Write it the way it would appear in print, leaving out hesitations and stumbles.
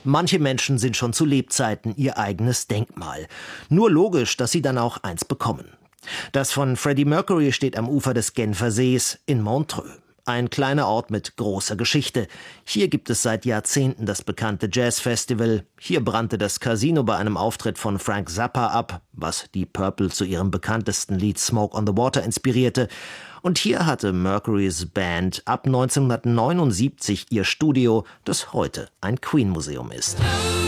Manche Menschen sind schon zu Lebzeiten ihr eigenes Denkmal. Nur logisch, dass sie dann auch eins bekommen. Das von Freddie Mercury steht am Ufer des Genfer Sees in Montreux. Ein kleiner Ort mit großer Geschichte. Hier gibt es seit Jahrzehnten das bekannte Jazzfestival. Hier brannte das Casino bei einem Auftritt von Frank Zappa ab, was die Purple zu ihrem bekanntesten Lied Smoke on the Water inspirierte. Und hier hatte Mercurys Band ab 1979 ihr Studio, das heute ein Queen-Museum ist.